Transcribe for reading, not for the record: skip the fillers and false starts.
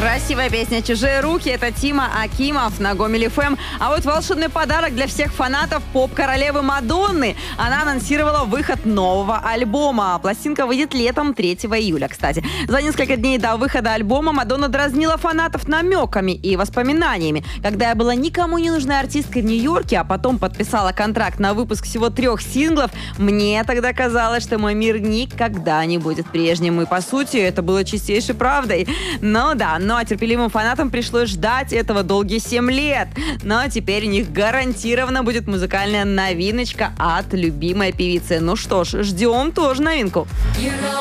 Красивая песня «Чужие руки» — это Тима Акимов на Гомель ФМ. А вот волшебный подарок для всех фанатов поп-королевы Мадонны. Она анонсировала выход нового альбома. Пластинка выйдет летом 3 июля, кстати. За несколько дней до выхода альбома Мадонна дразнила фанатов намеками и воспоминаниями. Когда я была никому не нужной артисткой в Нью-Йорке, а потом подписала контракт на выпуск всего 3 синглов, мне тогда казалось, что мой мир никогда не будет прежним. И, по сути, это было чистейшей правдой. Ну а терпеливым фанатам пришлось ждать этого долгие 7 лет. Но теперь у них гарантированно будет музыкальная новиночка от любимой певицы. Ну что ж, ждем тоже новинку.